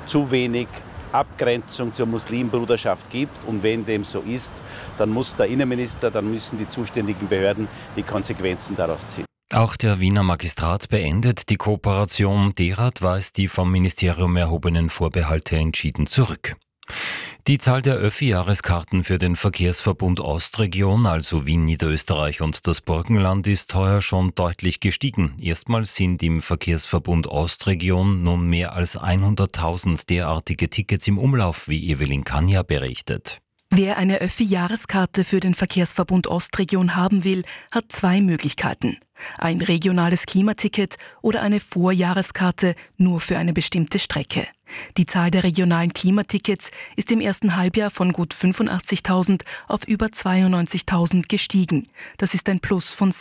zu wenig Abgrenzung zur Muslimbruderschaft gibt. Und wenn dem so ist, dann muss der Innenminister, dann müssen die zuständigen Behörden die Konsequenzen daraus ziehen. Auch der Wiener Magistrat beendet die Kooperation. Derart weist die vom Ministerium erhobenen Vorbehalte entschieden zurück. Die Zahl der Öffi-Jahreskarten für den Verkehrsverbund Ostregion, also Wien, Niederösterreich und das Burgenland, ist heuer schon deutlich gestiegen. Erstmals sind im Verkehrsverbund Ostregion nun mehr als 100.000 derartige Tickets im Umlauf, wie Evelyn Kania berichtet. Wer eine Öffi-Jahreskarte für den Verkehrsverbund Ostregion haben will, hat zwei Möglichkeiten. Ein regionales Klimaticket oder eine Vorjahreskarte nur für eine bestimmte Strecke. Die Zahl der regionalen Klimatickets ist im ersten Halbjahr von gut 85.000 auf über 92.000 gestiegen. Das ist ein Plus von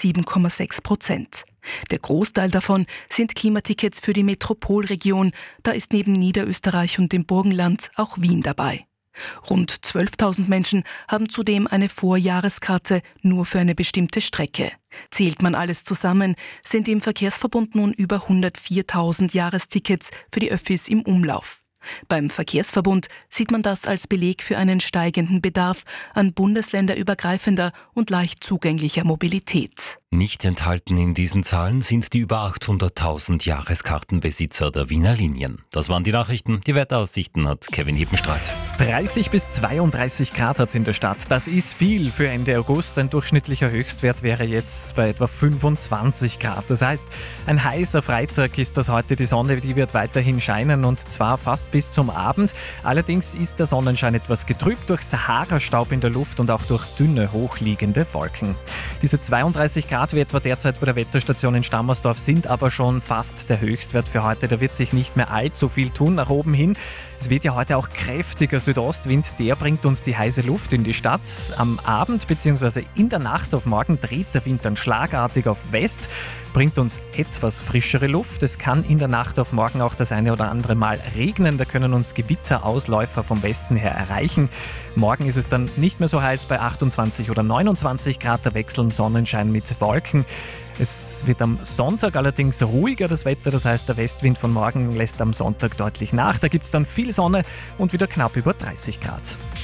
7,6%. Der Großteil davon sind Klimatickets für die Metropolregion. Da ist neben Niederösterreich und dem Burgenland auch Wien dabei. Rund 12.000 Menschen haben zudem eine Vorjahreskarte nur für eine bestimmte Strecke. Zählt man alles zusammen, sind im Verkehrsverbund nun über 104.000 Jahrestickets für die Öffis im Umlauf. Beim Verkehrsverbund sieht man das als Beleg für einen steigenden Bedarf an bundesländerübergreifender und leicht zugänglicher Mobilität. Nicht enthalten in diesen Zahlen sind die über 800.000 Jahreskartenbesitzer der Wiener Linien. Das waren die Nachrichten. Die Wetteraussichten hat Kevin Hippenstreit. 30 bis 32 Grad hat es in der Stadt. Das ist viel für Ende August. Ein durchschnittlicher Höchstwert wäre jetzt bei etwa 25 Grad. Das heißt, ein heißer Freitag ist das heute. Die Sonne, die wird weiterhin scheinen und zwar fast bis zum Abend. Allerdings ist der Sonnenschein etwas getrübt durch Sahara-Staub in der Luft und auch durch dünne, hochliegende Wolken. Diese 32 Grad wie etwa derzeit bei der Wetterstation in Stammersdorf sind aber schon fast der Höchstwert für heute. Da wird sich nicht mehr allzu viel tun nach oben hin. Es wird ja heute auch kräftiger Südostwind, der bringt uns die heiße Luft in die Stadt. Am Abend bzw. in der Nacht auf morgen dreht der Wind dann schlagartig auf West, bringt uns etwas frischere Luft. Es kann in der Nacht auf morgen auch das eine oder andere Mal regnen. Da können uns Gewitterausläufer vom Westen her erreichen. Morgen ist es dann nicht mehr so heiß bei 28 oder 29 Grad. Da wechseln Sonnenschein mit Wolken. Es wird am Sonntag allerdings ruhiger, das Wetter. Das heißt, der Westwind von morgen lässt am Sonntag deutlich nach. Da gibt es dann viel Sonne und wieder knapp über 30 Grad.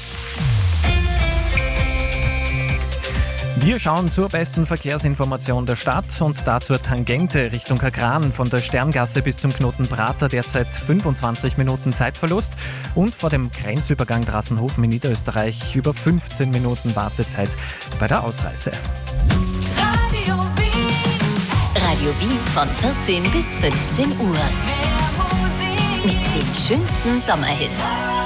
Wir schauen zur besten Verkehrsinformation der Stadt und da zur Tangente Richtung Kagran von der Sterngasse bis zum Knoten Prater derzeit 25 Minuten Zeitverlust und vor dem Grenzübergang Drassenhofen in Niederösterreich über 15 Minuten Wartezeit bei der Ausreise. Radio Wien von 14 bis 15 Uhr. Mit den schönsten Sommerhits.